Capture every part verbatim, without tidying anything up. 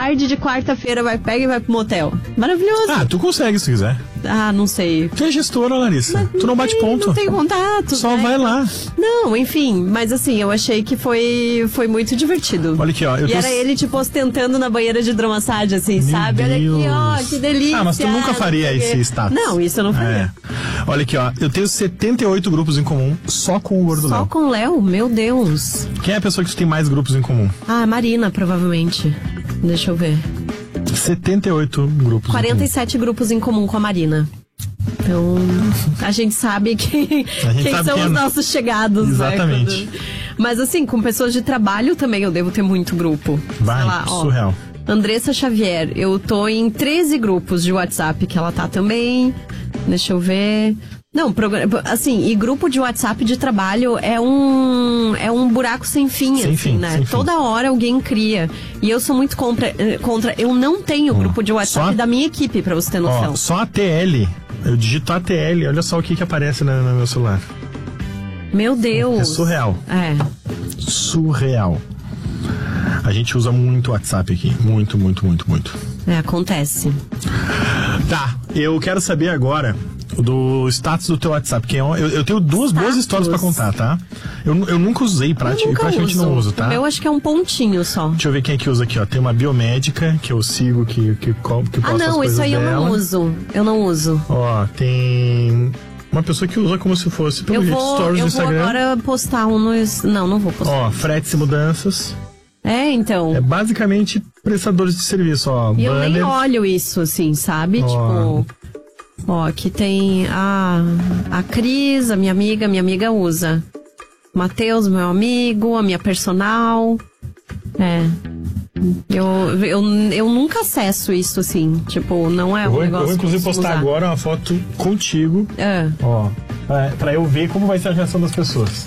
tarde de quarta-feira vai, pega e vai pro motel. Maravilhoso. Ah, tu consegue se quiser. Ah, não sei. Tu é gestora, Larissa. Mas tu não bate tem, ponto. Não tem contato. Só né? vai lá. Não, enfim. Mas assim, eu achei que foi, foi muito divertido. Olha aqui, ó. Eu e tô... era ele, tipo, ostentando na banheira de hidromassagem, assim, Meu sabe? Deus. Olha aqui, ó, que delícia. Ah, mas tu nunca faria esse status. Não, isso eu não faria. É. Olha aqui, ó. Eu tenho setenta e oito grupos em comum só com o Gordo Léo. Só com o Léo? Meu Deus. Quem é a pessoa que tu tem mais grupos em comum? Ah, Marina, provavelmente. Deixa eu ver. setenta e oito grupos. quarenta e sete grupos em comum com a Marina. Então, a gente sabe quem, gente quem sabe são quem os é... nossos chegados, Exatamente. né? Quando... Mas assim, com pessoas de trabalho também eu devo ter muito grupo. Vai, Sei lá, ó, surreal. Andressa Xavier, eu tô em treze grupos de WhatsApp que ela tá também. Deixa eu ver... Não, assim, e grupo de WhatsApp de trabalho é um é um buraco sem fim, sem assim, fim, né? sem Toda fim. hora alguém cria. E eu sou muito contra, contra eu não tenho hum. grupo de WhatsApp só, da minha equipe, pra você ter noção. Ó, só A T L, eu digito A T L, olha só o que que aparece no, no meu celular. Meu Deus. É surreal. É. Surreal. A gente usa muito WhatsApp aqui, muito, muito, muito, muito. É, acontece. Tá, eu quero saber agora do status do teu WhatsApp. Que é, eu, eu tenho duas status. boas histórias pra contar, tá? Eu, eu nunca usei, prati- eu nunca praticamente uso. não uso, tá? Eu acho que é um pontinho só. Deixa eu ver quem é que usa aqui, ó. Tem uma biomédica que eu sigo, que, que, que posta Ah, as não, coisas isso aí dela. eu não uso. Eu não uso. Ó, tem uma pessoa que usa como se fosse pelo Eu jeito vou, stories eu no vou Instagram. agora postar um no... Não, não vou postar. Ó, fretes e mudanças. É, então... É basicamente prestadores de serviço, ó. E eu banner. nem olho isso, assim, sabe? Ó. Tipo... Ó, aqui tem a, a Cris, a minha amiga, minha amiga usa. Matheus, meu amigo, a minha personal. É. Eu, eu, eu nunca acesso isso, assim. Tipo, não é Eu um vou, negócio eu vou inclusive que eu postar usar. agora uma foto contigo. É. Ó, pra, pra eu ver como vai ser a reação das pessoas.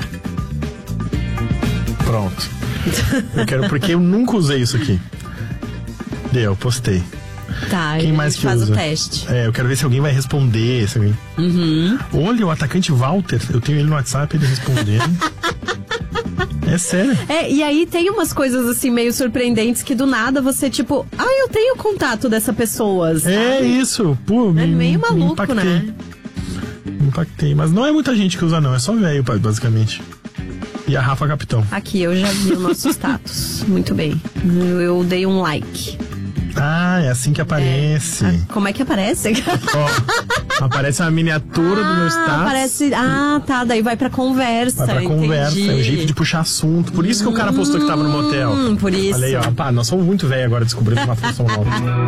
Pronto. Eu quero, porque eu nunca usei isso aqui. Deu, postei. Tá, Quem a mais gente que faz usa? o teste. É, eu quero ver se alguém vai responder. Se alguém... Uhum. Olha, o atacante Walter, eu tenho ele no WhatsApp, ele respondendo. É sério. É, e aí tem umas coisas assim meio surpreendentes que do nada você tipo, ah, eu tenho contato dessa pessoa. Sabe? É isso. Pô, me, É meio me maluco, impactei. né? Me impactei. Mas não é muita gente que usa, não. É só velho, basicamente. E a Rafa Capitão. Aqui, eu já vi o nosso status. Muito bem. Eu, eu dei um like. Ah, é assim que aparece. É. Como é que aparece? Ó, aparece uma miniatura ah, do meu status. Aparece... Ah, tá. Daí vai pra conversa. Vai pra entendi. conversa. É o jeito de puxar assunto. Por isso que o cara postou que tava no motel. Hum, por isso. Olha aí, ó. Pá, nós somos muito velhos agora descobrindo uma função nova.